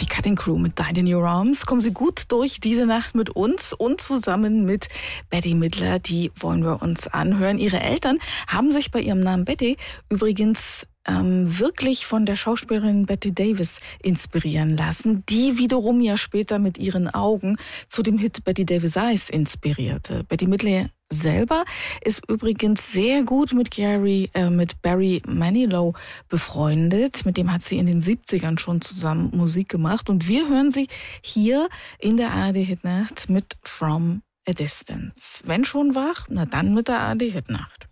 die Cutting Crew mit Died in Your Arms. Kommen Sie gut durch diese Nacht mit uns und zusammen mit Bette Midler, die wollen wir uns anhören. Ihre Eltern haben sich bei ihrem Namen Bette übrigens wirklich von der Schauspielerin Bette Davis inspirieren lassen, die wiederum ja später mit ihren Augen zu dem Hit Bette Davis Eyes inspirierte. Bette Midler selber ist übrigens sehr gut mit Barry Manilow befreundet. Mit dem hat sie in den 70ern schon zusammen Musik gemacht. Und wir hören sie hier in der ARD-Hitnacht mit From a Distance. Wenn schon wach, na dann mit der ARD-Hitnacht.